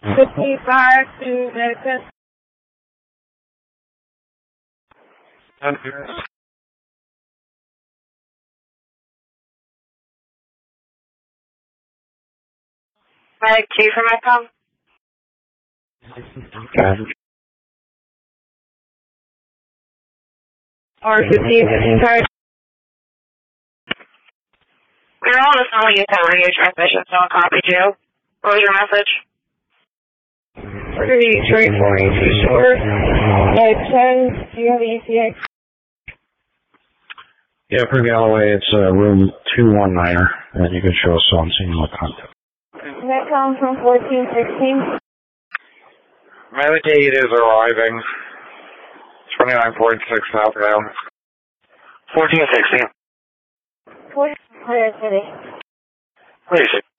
55 to Medicine. Medic 2 for Medcom. Or 15 card. We're on the phone with you telling your transmission, so I'll copy you. What was your message? 334 store. 10. Do you have ECX? Yeah, for Galloway, it's room 219er, and you can show us on scene what contact. Medcom from 1416. Medic 8 is arriving. 29.6 southbound. 1416. 400 City. Where is it?